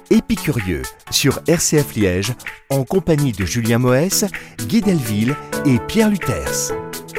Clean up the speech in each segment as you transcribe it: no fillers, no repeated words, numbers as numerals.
Épicurieux sur RCF Liège en compagnie de Julien Moès, Guy Delville et Pierre Luthers.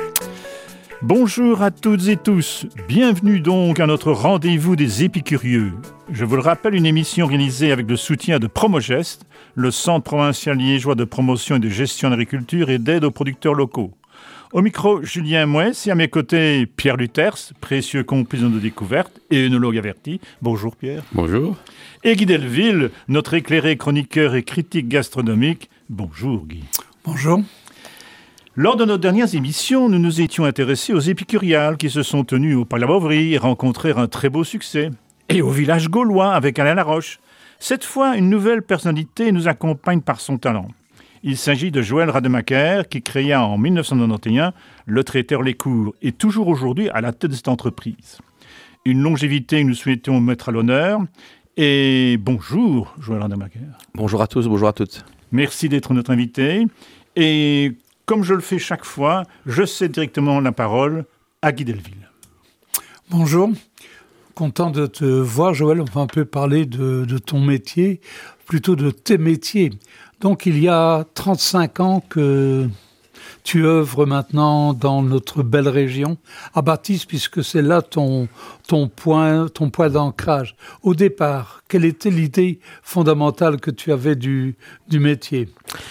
Bonjour à toutes et tous, bienvenue donc à notre rendez-vous des Épicurieux. Je vous le rappelle, une émission réalisée avec le soutien de Promogest, le Centre provincial liégeois de promotion et de gestion de l'agriculture et d'aide aux producteurs locaux. Au micro, Julien Moès et à mes côtés, Pierre Luthers, précieux complice de découverte et œnologue averti. Bonjour Pierre. Bonjour. Et Guy Delville, notre éclairé chroniqueur et critique gastronomique. Bonjour Guy. Bonjour. Lors de nos dernières émissions, nous nous étions intéressés aux épicuriales qui se sont tenues au Palais Bovry et rencontrèrent un très beau succès. Et au village gaulois avec Alain Laroche. Cette fois, une nouvelle personnalité nous accompagne par son talent. Il s'agit de Joël Rademacher qui créa en 1991 le traiteur Les Cours et toujours aujourd'hui à la tête de cette entreprise. Une longévité que nous souhaitons mettre à l'honneur. Et bonjour Joël Rademacher. Bonjour à tous, bonjour à toutes. Merci d'être notre invité. Et comme je le fais chaque fois, je cède directement la parole à Guy Delville. Bonjour. Content de te voir, Joël. On va un peu parler de ton métier, plutôt de tes métiers. Donc, il y a 35 ans que tu œuvres maintenant dans notre belle région, à Bathys, puisque c'est là ton point d'ancrage. Au départ, quelle était l'idée fondamentale que tu avais du métier ?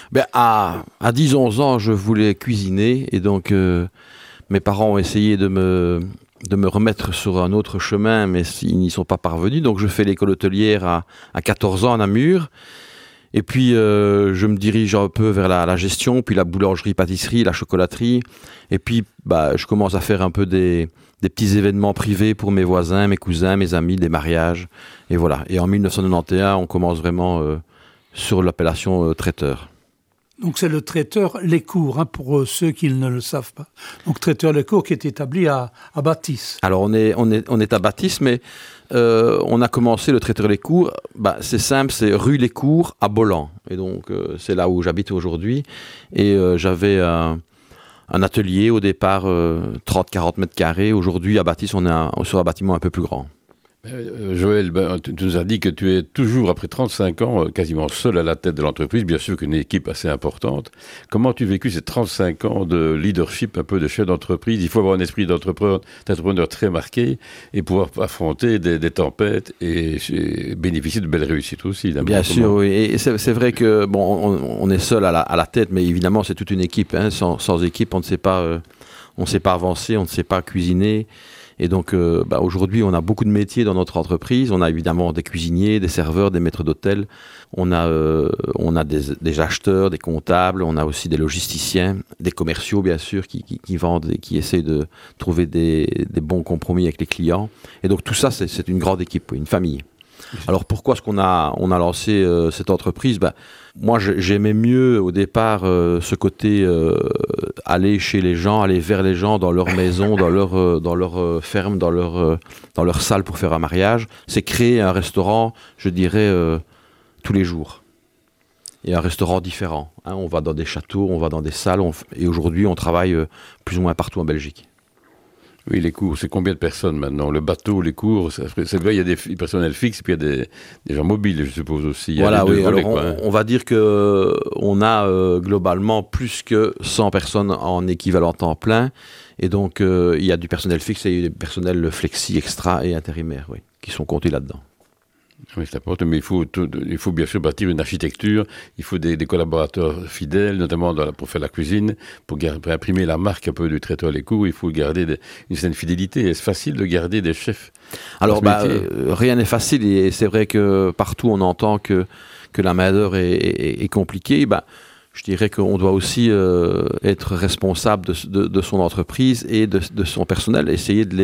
À 10-11 ans, je voulais cuisiner et donc mes parents ont essayé de me remettre sur un autre chemin, mais ils n'y sont pas parvenus. Donc, je fais l'école hôtelière à 14 ans à Namur. Et puis, je me dirige un peu vers la gestion, puis la boulangerie, pâtisserie, la chocolaterie. Et puis, je commence à faire un peu des petits événements privés pour mes voisins, mes cousins, mes amis, des mariages. Et voilà. Et en 1991, on commence vraiment sur l'appellation traiteur. Donc, c'est le traiteur Les Cours, pour ceux qui ne le savent pas. Donc, traiteur Les Cours qui est établi à Bathys. Alors, on est à Bathys, mais on a commencé le traiteur Les Cours. C'est simple, c'est rue Les Cours à Bolan. Et donc, c'est là où j'habite aujourd'hui. Et j'avais un atelier au départ, 30-40 mètres carrés. Aujourd'hui, à Bathys, on est sur un bâtiment un peu plus grand. Joël, tu nous as dit que tu es toujours, après 35 ans, quasiment seul à la tête de l'entreprise, bien sûr qu'une équipe assez importante. Comment as-tu vécu ces 35 ans de leadership, un peu de chef d'entreprise ? Il faut avoir un esprit d'entrepreneur très marqué et pouvoir affronter des tempêtes et bénéficier de belles réussites aussi. Bien sûr, oui. Et c'est vrai que on est seul à la tête, mais évidemment, c'est toute une équipe. Sans équipe, on ne sait pas avancer, on ne sait pas cuisiner. Et donc, aujourd'hui, on a beaucoup de métiers dans notre entreprise. On a évidemment des cuisiniers, des serveurs, des maîtres d'hôtel. On a des acheteurs, des comptables. On a aussi des logisticiens, des commerciaux, bien sûr, qui vendent et qui essayent de trouver des bons compromis avec les clients. Et donc, tout ça, c'est une grande équipe, une famille. Alors, pourquoi est-ce qu'on a lancé cette entreprise ? Moi, j'aimais mieux au départ ce côté aller chez les gens, aller vers les gens dans leur maison, dans leur ferme, dans leur salle pour faire un mariage. C'est créer un restaurant, je dirais, tous les jours. Et un restaurant différent. On va dans des châteaux, on va dans des salles. Et aujourd'hui, on travaille plus ou moins partout en Belgique. Oui, les cours, c'est combien de personnes maintenant ? Le bateau, les cours, c'est vrai, il y a des personnels fixes et puis il y a des gens mobiles, je suppose aussi. Voilà, oui. On va dire qu'on a globalement plus que 100 personnes en équivalent temps plein. Et donc, il y a du personnel fixe et du personnel flexi, extra et intérimaire, oui, qui sont comptés là-dedans. Oui, c'est important, mais il faut bien sûr bâtir une architecture, il faut des collaborateurs fidèles, notamment pour faire la cuisine, pour imprimer la marque un peu du traiteur Les Cours, il faut garder une certaine fidélité. Est-ce facile de garder des chefs ? Alors, rien n'est facile, et c'est vrai que partout on entend que la main-d'œuvre est compliquée. Je dirais qu'on doit aussi être responsable de son entreprise et de son personnel, essayer de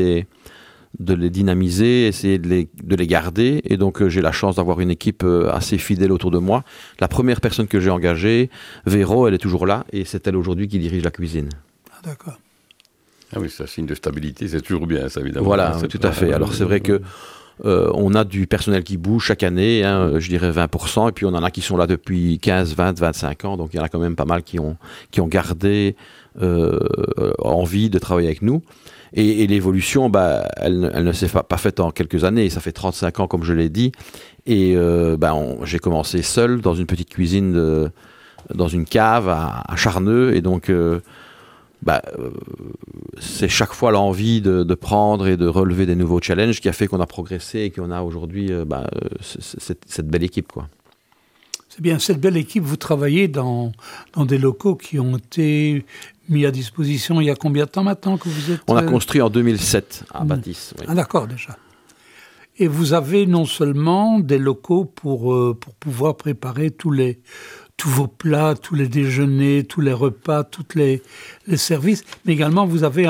les dynamiser, essayer de les garder. Et donc, j'ai la chance d'avoir une équipe assez fidèle autour de moi. La première personne que j'ai engagée, Véro, elle est toujours là. Et c'est elle aujourd'hui qui dirige la cuisine. Ah, d'accord. Ah oui, c'est un signe de stabilité. C'est toujours bien, ça, évidemment. Voilà, tout à fait. Alors, c'est vrai que on a du personnel qui bouge chaque année, je dirais 20%. Et puis, on en a qui sont là depuis 15, 20, 25 ans. Donc, il y en a quand même pas mal qui ont gardé envie de travailler avec nous. Et l'évolution, elle ne s'est pas faite en quelques années. Ça fait 35 ans, comme je l'ai dit. Et j'ai commencé seul dans une petite cuisine, dans une cave à Charneux. Et donc, c'est chaque fois l'envie de prendre et de relever des nouveaux challenges qui a fait qu'on a progressé et qu'on a aujourd'hui cette belle équipe, quoi. C'est bien, cette belle équipe, vous travaillez dans des locaux qui ont été mis à disposition il y a combien de temps maintenant que vous êtes... On a construit en 2007 à Bâtisse. Oui. Ah d'accord, déjà. Et vous avez non seulement des locaux pour pouvoir préparer tous vos plats, tous les déjeuners, tous les repas, tous les services, mais également vous avez